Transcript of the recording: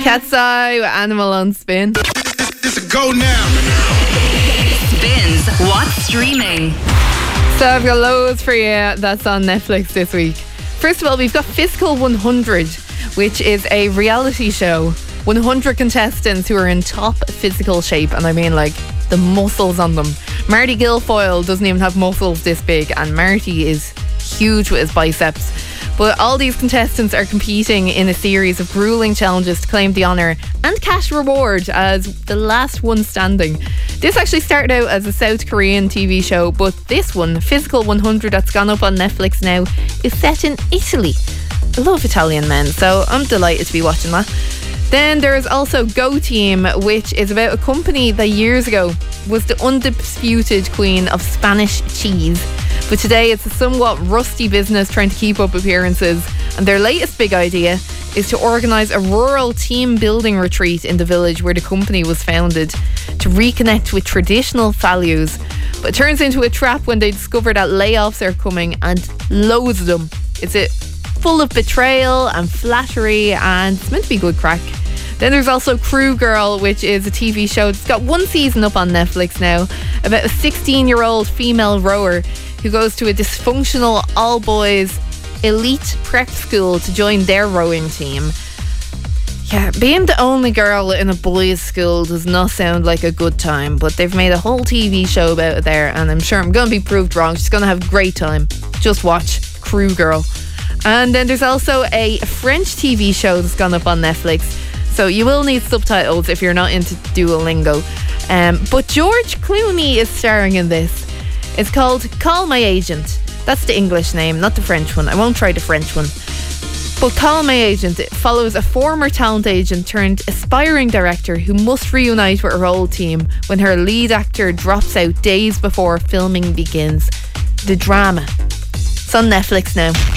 Cat's Eye with Animal on Spin. It's a go now. Spins What's Streaming. So I've got loads for you that's on Netflix this week. First of all, we've got Physical 100, which is a reality show. 100 contestants who are in top physical shape, and I mean like the muscles on them. Marty Guilfoyle doesn't even have muscles this big, and Marty is huge with his biceps. But all these contestants are competing in a series of grueling challenges to claim the honour and cash reward as the last one standing. This actually started out as a South Korean TV show, but this one, Physical 100, that's gone up on Netflix now, is set in Italy. I love Italian men, so I'm delighted to be watching that. Then there's also Go Team, which is about a company that years ago was the undisputed queen of Spanish cheese. But today it's a somewhat rusty business trying to keep up appearances. And their latest big idea is to organise a rural team building retreat in the village where the company was founded to reconnect with traditional values. But it turns into a trap when they discover that layoffs are coming, and loads of them. It's full of betrayal and flattery, and it's meant to be good crack. Then there's also Crew Girl, which is a TV show. It's got one season up on Netflix now, about a 16-year-old female rower who goes to a dysfunctional all-boys elite prep school to join their rowing team. Yeah, being the only girl in a boys' school does not sound like a good time, but they've made a whole TV show about it there, and I'm sure I'm going to be proved wrong. She's going to have a great time. Just watch Crew Girl. And then there's also a French TV show that's gone up on Netflix. So you will need subtitles if you're not into Duolingo. But George Clooney is starring in this. It's called Call My Agent. That's the English name, not the French one. I won't try the French one. But Call My Agent, it follows a former talent agent turned aspiring director who must reunite with her old team when her lead actor drops out days before filming begins. The drama. It's on Netflix now.